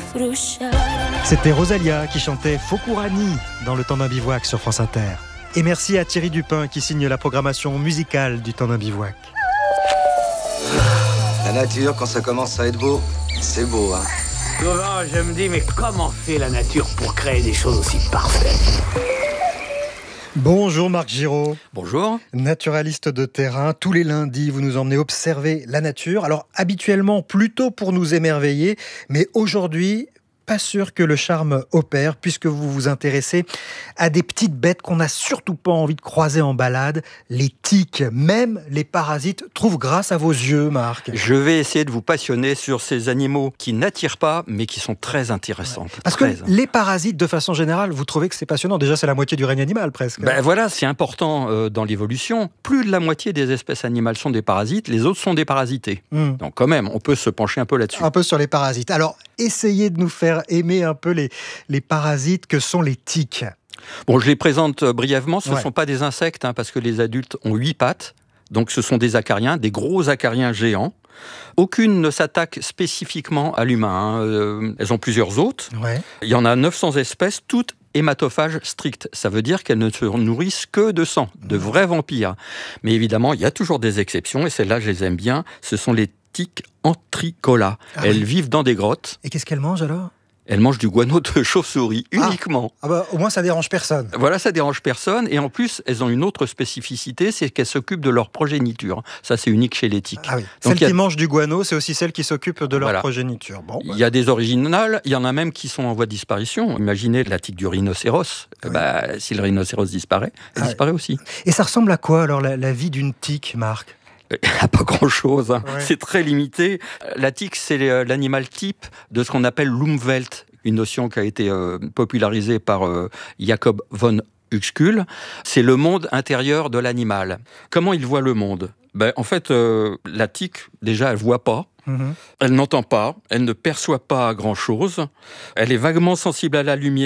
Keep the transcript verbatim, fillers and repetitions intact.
C'était Rosalia qui chantait Fokurani dans le temps d'un bivouac sur France Inter. Et merci à Thierry Dupin qui signe la programmation musicale du temps d'un bivouac. La nature, quand ça commence à être beau, c'est beau, hein. Souvent, je me dis, mais comment fait la nature pour créer des choses aussi parfaites ? Bonjour Marc Giraud. Bonjour. Naturaliste de terrain, tous les lundis, vous nous emmenez observer la nature. Alors, habituellement, plutôt pour nous émerveiller, mais aujourd'hui, pas sûr que le charme opère, puisque vous vous intéressez à des petites bêtes qu'on n'a surtout pas envie de croiser en balade, les tiques. Même les parasites trouvent grâce à vos yeux, Marc. Je vais essayer de vous passionner sur ces animaux qui n'attirent pas, mais qui sont très intéressants. Ouais. Parce très que les parasites, de façon générale, vous trouvez que c'est passionnant. Déjà, c'est la moitié du règne animal, presque. Ben voilà, c'est important euh, dans l'évolution. Plus de la moitié des espèces animales sont des parasites, les autres sont des parasités. Mmh. Donc quand même, on peut se pencher un peu là-dessus. Un peu sur les parasites. Alors, essayez de nous faire aimer un peu les, les parasites que sont les tiques. Bon, je les présente brièvement. Ce ne ouais. sont pas des insectes, hein, parce que les adultes ont huit pattes. Donc ce sont des acariens, des gros acariens géants. Aucune ne s'attaque spécifiquement à l'humain. Hein. Euh, elles ont plusieurs hôtes. Ouais. Il y en a neuf cents espèces, toutes hématophages stricts. Ça veut dire qu'elles ne se nourrissent que de sang, de vrais vampires. Mais évidemment, il y a toujours des exceptions, et celles-là, je les aime bien. Ce sont les tiques Antricola. Ah, elles oui. vivent dans des grottes. Et qu'est-ce qu'elles mangent alors ? Elles mangent du guano de chauve-souris, uniquement. Ah, ah bah, au moins, ça dérange personne. Voilà, ça dérange personne. Et en plus, elles ont une autre spécificité, c'est qu'elles s'occupent de leur progéniture. Ça, c'est unique chez les tiques. Ah oui. Celles a... qui mangent du guano, c'est aussi celles qui s'occupent de leur voilà. progéniture. Bon, bah. Il y a des originales, il y en a même qui sont en voie de disparition. Imaginez la tique du rhinocéros. Oui. Bah, si le rhinocéros disparaît, elle ah disparaît oui. aussi. Et ça ressemble à quoi, alors, la, la vie d'une tique, Marc ? Pas grand-chose, hein. ouais. C'est très limité. La tique, c'est l'animal type de ce qu'on appelle l'Umwelt, une notion qui a été euh, popularisée par euh, Jacob von Uexküll. C'est le monde intérieur de l'animal. Comment il voit le monde ? Ben, en fait, euh, la tique, déjà, elle voit pas. Mm-hmm. Elle n'entend pas, elle ne perçoit pas grand-chose. Elle est vaguement sensible à la lumière.